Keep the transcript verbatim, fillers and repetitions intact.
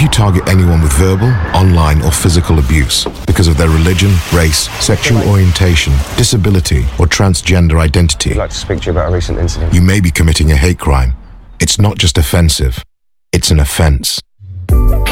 you target anyone with verbal, online, or physical abuse because of their religion, race, sexual orientation, disability, or transgender identity, I'd like to speak to you about a recent incident. you may be committing a hate crime. It's not just offensive, it's an offense.